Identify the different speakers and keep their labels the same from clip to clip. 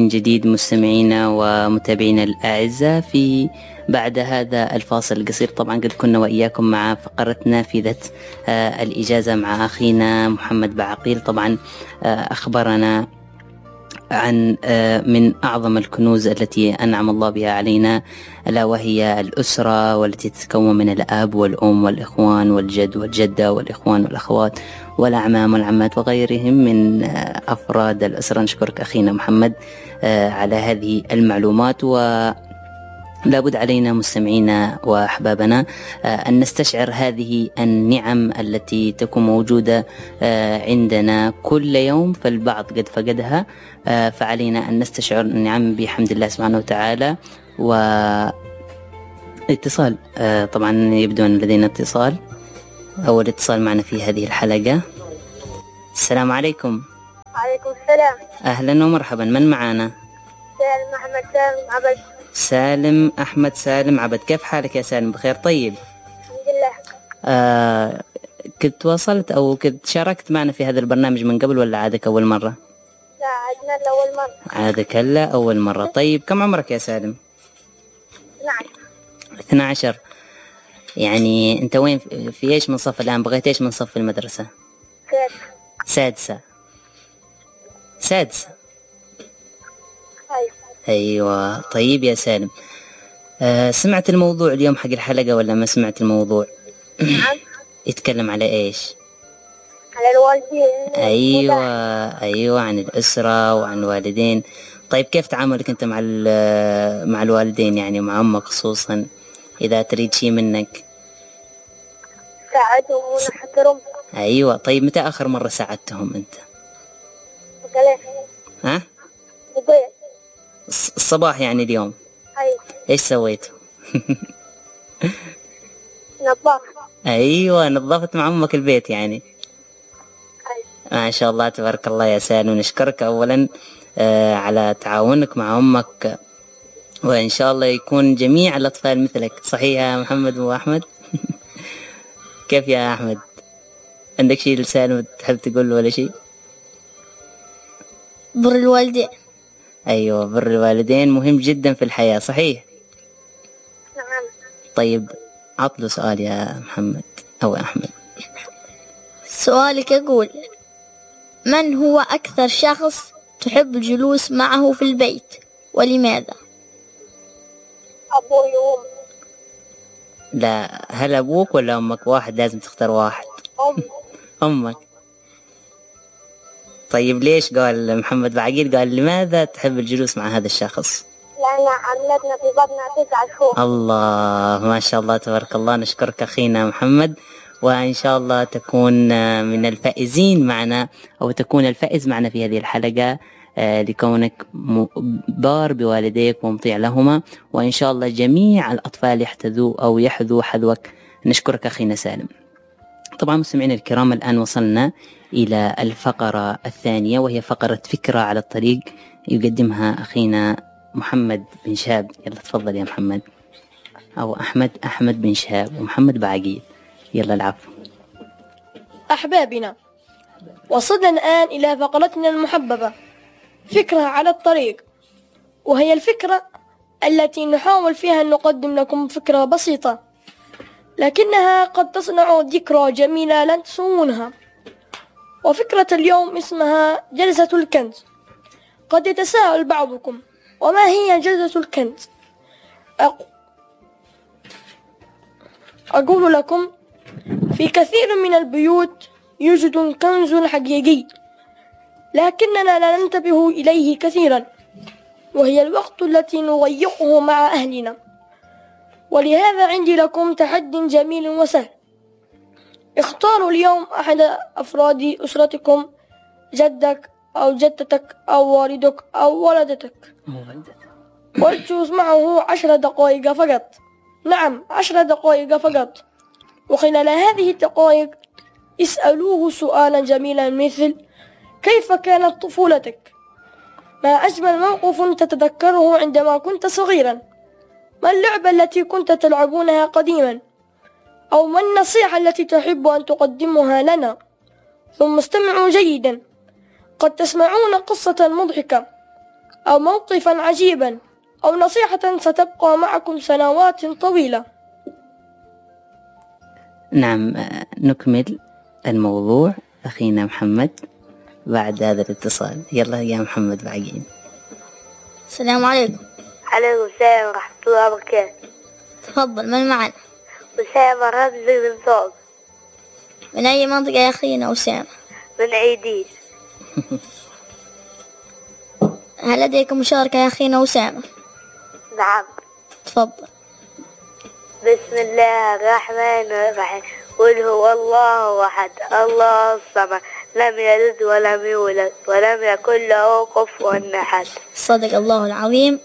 Speaker 1: من جديد مستمعينا ومتابعينا الأعزاء في بعد هذا الفاصل القصير. طبعا قد كنا وإياكم مع فقرتنا في ذات الإجازة مع أخينا محمد بعقيل. طبعا أخبرنا عن من أعظم الكنوز التي أنعم الله بها علينا، ألا وهي الأسرة، والتي تتكون من الأب والأم والإخوان والجد والجدة والإخوان والأخوات والأعمام والعمات وغيرهم من أفراد الأسرة. نشكرك أخينا محمد على هذه المعلومات. لابد علينا مستمعينا وأحبابنا أن نستشعر هذه النعم التي تكون موجودة عندنا كل يوم، فالبعض قد فقدها، فعلينا أن نستشعر النعم بحمد الله سبحانه وتعالى. اتصال، طبعا يبدو أن لدينا اتصال، أول اتصال معنا في هذه الحلقة. السلام عليكم.
Speaker 2: وعليكم السلام.
Speaker 1: أهلا ومرحبا، من معنا؟
Speaker 2: سالم أحمد سالم عبد.
Speaker 1: سالم أحمد سالم عبد، كيف حالك يا سالم؟ بخير؟ طيب
Speaker 2: الحمد لله.
Speaker 1: كنت وصلت أو كنت شاركت معنا في هذا البرنامج من قبل ولا عادك أول مرة؟
Speaker 2: لا، عادنا لأول مرة.
Speaker 1: عادك هلا أول مرة. طيب كم عمرك يا سالم؟ 12. يعني أنت وين في إيش من صف الآن؟ بغيت إيش من صف المدرسة؟ سادسة. أيوة. طيب يا سالم، سمعت الموضوع اليوم حق الحلقة ولا ما سمعت الموضوع؟
Speaker 2: نعم.
Speaker 1: يتكلم على إيش؟
Speaker 2: على الوالدين.
Speaker 1: أيوة عن الأسرة وعن الوالدين. طيب كيف تعاملك أنت مع الوالدين، يعني مع أمك خصوصا إذا تريد شيء منك؟
Speaker 2: ساعدهم ونحترم.
Speaker 1: أيوة. طيب متى آخر مرة ساعدتهم أنت؟ ها؟ الصباح يعني اليوم.
Speaker 2: أيوة.
Speaker 1: إيش سويت؟
Speaker 2: نظفت.
Speaker 1: أيوة، نظفت مع أمك البيت يعني.
Speaker 2: أيوة.
Speaker 1: ما شاء الله تبارك الله يا سالم، ونشكرك أولا على تعاونك مع أمك، وإن شاء الله يكون جميع الأطفال مثلك. صحيح يا محمد وأحمد؟ كيف يا أحمد؟ عندك شيء لسالم تحب تقول ولا شيء؟
Speaker 2: بر الوالدين.
Speaker 1: أيوة، بر الوالدين مهم جدا في الحياة. صحيح؟
Speaker 2: نعم.
Speaker 1: طيب عطله سؤال يا محمد أو أحمد.
Speaker 2: سؤالك يقول: من هو أكثر شخص تحب الجلوس معه في البيت ولماذا؟ أبوي وأمي.
Speaker 1: لا، هل أبوك ولا أمك؟ واحد لازم تختار واحد. أمك. طيب ليش قال محمد بعقيل قال لماذا تحب الجلوس مع هذا الشخص؟
Speaker 2: لأن عملتنا في بطنها 9 شهور.
Speaker 1: الله، ما شاء الله تبارك الله. نشكرك أخينا محمد، وإن شاء الله تكون من الفائزين معنا، أو تكون الفائز معنا في هذه الحلقة لكونك بار بوالديك ومطيع لهما، وإن شاء الله جميع الأطفال يحتذوا أو يحذوا حذوك. نشكرك أخينا سالم. طبعا مستمعينا الكرام، الآن وصلنا إلى الفقرة الثانية، وهي فقرة فكرة على الطريق، يقدمها أخينا محمد بن شهاب. يلا تفضل يا محمد، أو أحمد بن شهاب ومحمد بعقيل. يلا العفو.
Speaker 3: أحبابنا، وصلنا الآن إلى فقرتنا المحببة، فكرة على الطريق، وهي الفكرة التي نحاول فيها أن نقدم لكم فكرة بسيطة، لكنها قد تصنع ذكرى جميلة لن تنسونها. وفكرة اليوم اسمها جلسة الكنز. قد يتساءل بعضكم: وما هي جلسة الكنز؟ أقول لكم: في كثير من البيوت يوجد كنز حقيقي، لكننا لا ننتبه إليه كثيرا، وهي الوقت التي نضيعه مع أهلنا. ولهذا عندي لكم تحدي جميل وسهل. اختاروا اليوم أحد أفراد أسرتكم، جدك أو جدتك أو والدك أو ولدتك، واجلس معه 10 دقائق فقط. نعم، 10 دقائق فقط. وخلال هذه الدقائق اسألوه سؤالا جميلا مثل: كيف كانت طفولتك؟ ما أجمل موقف تتذكره عندما كنت صغيرا؟ ما اللعبة التي كنت تلعبونها قديما؟ أو ما النصيحة التي تحب أن تقدمها لنا؟ ثم استمعوا جيدا، قد تسمعون قصة مضحكة أو موقفا عجيبا أو نصيحة ستبقى معكم سنوات طويلة.
Speaker 1: نعم، نكمل الموضوع أخينا محمد بعد هذا الاتصال. يلا يا محمد بعقين.
Speaker 2: السلام عليكم. عليكم السلام ورحمة الله وبركاته. تفضل، من معنا؟ أسامة رمزي من صوب. من أي منطقة يا أخينا أسامة؟ من عيديس.
Speaker 3: هل لديك مشاركة يا أخينا أسامة؟
Speaker 2: نعم.
Speaker 3: تفضل.
Speaker 2: بسم الله الرحمن الرحيم. قل هو الله أحد الله الصمد لم يلد ولم يولد ولم يكن له كفوا أحد.
Speaker 3: صدق الله العظيم.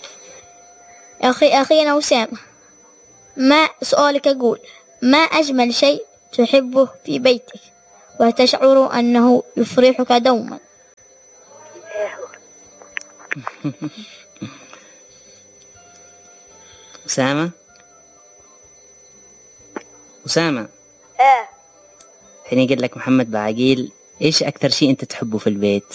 Speaker 3: أخينا أسامة، ما سؤالك أقول ما أجمل شيء تحبه في بيتك وتشعر أنه يفرحك دوما؟
Speaker 1: أسامة حين يقول لك محمد بعقيل إيش أكثر شيء أنت تحبه في البيت؟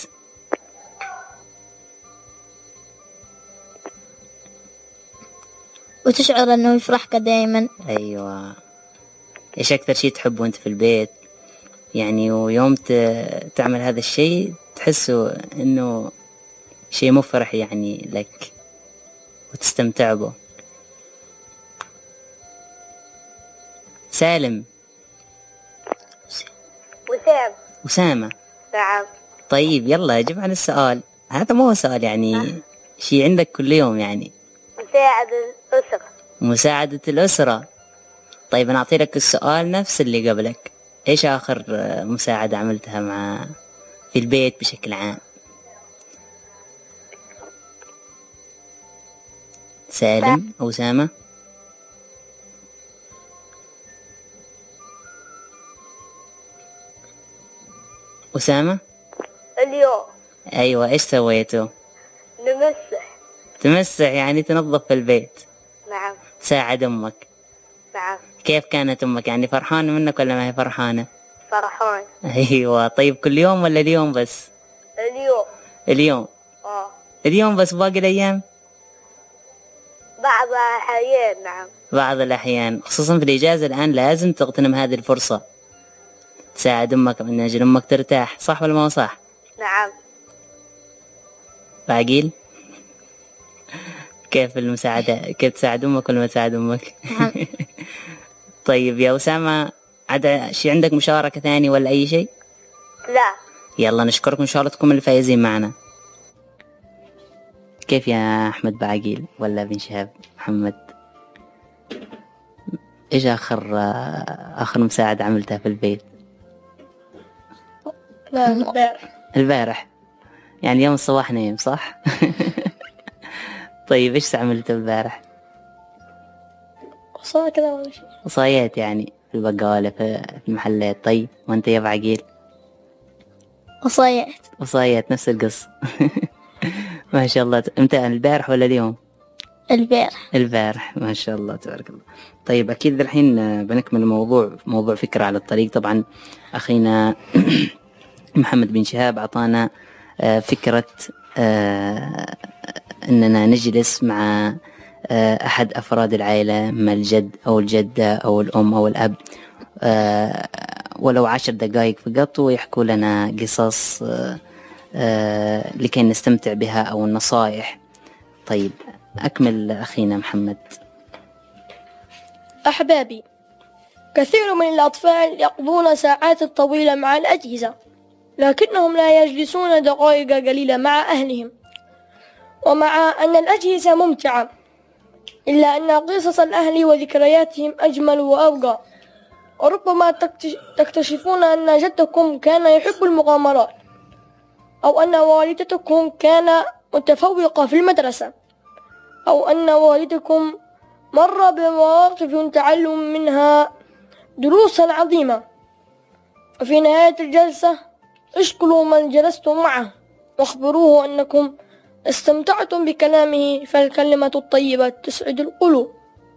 Speaker 3: وتشعر أنه يفرحك دائما.
Speaker 1: أيوة، إيش أكثر شيء تحبه أنت في البيت يعني، ويوم تعمل هذا الشيء تحسه أنه شيء مفرح يعني لك وتستمتع به. سالم. أسامة.
Speaker 2: نعم.
Speaker 1: طيب يلا جيب عن السؤال هذا، مو سؤال يعني شيء عندك كل يوم يعني. مساعدة الأسرة. طيب أنا أعطي لك السؤال نفس اللي قبلك، إيش آخر مساعدة عملتها في البيت بشكل عام؟ سالم أو أسامة؟ أسامة؟
Speaker 2: اليوم.
Speaker 1: أيوة، إيش سويتوا؟ تمسح يعني تنظف في البيت.
Speaker 2: نعم.
Speaker 1: تساعد أمك.
Speaker 2: نعم.
Speaker 1: كيف كانت أمك يعني، فرحانة منك ولا ما هي فرحانة؟
Speaker 2: فرحانة.
Speaker 1: أيوة. طيب كل يوم ولا اليوم بس؟ اليوم. اليوم بس، باقي الأيام؟
Speaker 2: بعض الأحيان. نعم.
Speaker 1: بعض الأحيان، خصوصا في الإجازة الآن لازم تغتنم هذه الفرصة، تساعد أمك من أجل أمك ترتاح، صح ولا ما هو صح؟
Speaker 2: نعم.
Speaker 1: بعقيل كيف المساعدة، كيف تساعد أمك ولا ما تساعد أمك؟ طيب يا أسامة، شي عندك مشاركة ثاني ولا أي شيء؟
Speaker 2: لا.
Speaker 1: يلا نشكركم، إن شاء الله تكونوا الفائزين معنا. كيف يا أحمد بعقيل ولا بن شهاب محمد، إيش آخر مساعدة عملتها في البيت؟
Speaker 3: لا،
Speaker 1: البارح يعني يوم الصباح نايم صح؟ طيب إيش عملت البارح؟
Speaker 3: وصايا كذا ولا شيء؟
Speaker 1: وصايات يعني في البقالة في المحلات. طيب وأنت يا بعقيل؟ وصايات نفس القصة. ما شاء الله. امتى، البارح ولا اليوم؟ البارح ما شاء الله تبارك الله. طيب أكيد الحين بنكمل الموضوع، موضوع فكرة على الطريق. طبعا أخينا محمد بن شهاب أعطانا فكرة أننا نجلس مع أحد أفراد العائلة، ما الجد أو الجدة أو الأم أو الأب، ولو 10 دقائق فقط، ويحكوا لنا قصص لكي نستمتع بها أو النصائح. طيب أكمل أخينا محمد.
Speaker 3: أحبابي، كثير من الأطفال يقضون ساعات طويلة مع الأجهزة، لكنهم لا يجلسون دقائق قليلة مع أهلهم. ومع أن الأجهزة ممتعة، إلا أن قصص الأهل وذكرياتهم أجمل وأبقى. وربما تكتشفون أن جدكم كان يحب المغامرات، أو أن والدتكم كان متفوقة في المدرسة، أو أن والدكم مر بمواقف تعلم منها دروسا عظيمة. وفي نهاية الجلسة اشكروا من جلستم معه، واخبروه أنكم استمتعتم بكلامه، فالكلمة الطيبة تسعد القلوب.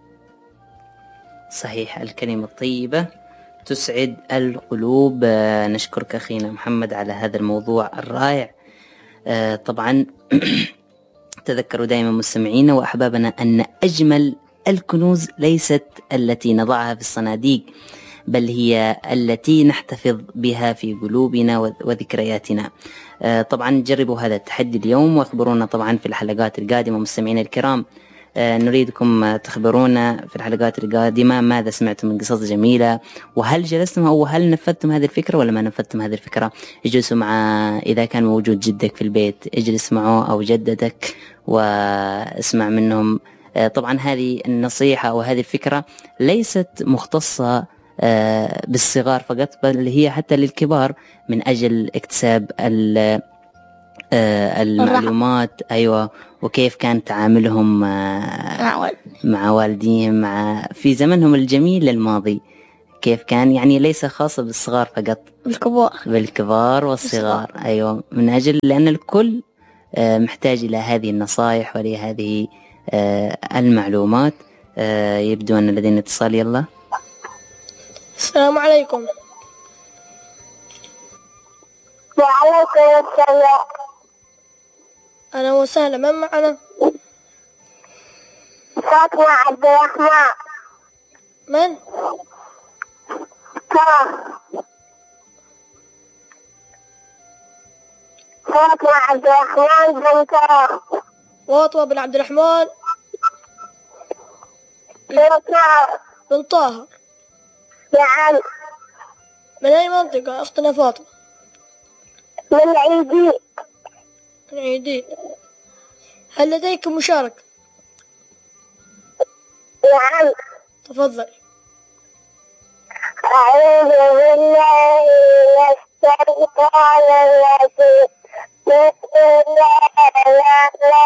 Speaker 1: صحيح، الكلمة الطيبة تسعد القلوب. نشكرك أخينا محمد على هذا الموضوع الرائع. طبعا تذكروا دائما مستمعينا وأحبابنا أن أجمل الكنوز ليست التي نضعها في الصناديق، بل هي التي نحتفظ بها في قلوبنا وذكرياتنا. طبعا جربوا هذا التحدي اليوم واخبرونا طبعا في الحلقات القادمة. مستمعينا الكرام، نريدكم تخبرونا في الحلقات القادمة ماذا سمعتم من قصص جميلة، وهل جلستم أو هل نفذتم هذه الفكرة ولا ما نفذتم هذه الفكرة. اجلسوا مع، إذا كان موجود جدك في البيت اجلس معه أو جدتك واسمع منهم. طبعا هذه النصيحة أو هذه الفكرة ليست مختصة بالصغار فقط، بل هي حتى للكبار من أجل اكتساب المعلومات. أيوة، وكيف كان تعاملهم مع والديهم في زمنهم الجميل الماضي، كيف كان يعني ليس خاصة بالصغار فقط، بالكبار والصغار. أيوة، من أجل لأن الكل محتاج إلى هذه النصائح ولهذه المعلومات. يبدو أن لدينا اتصال. يلا.
Speaker 3: السلام عليكم.
Speaker 2: وعليكم السلام.
Speaker 3: أهلا وسهلا، من معنا؟
Speaker 2: فاطمة عبد الرحمن.
Speaker 3: من؟
Speaker 2: فاطمة عبد الرحمن بن طه.
Speaker 3: فاطمة بن عبد الرحمن بن طه.
Speaker 2: نعم.
Speaker 3: من أي منطقة أختنا فاطمة؟
Speaker 2: من العيدين.
Speaker 3: من العيدين. هل لديك مشاركة؟
Speaker 2: نعم.
Speaker 3: تفضل.
Speaker 2: أعوذ بالله من الشيطان الرجيم. بسم الله الرحمن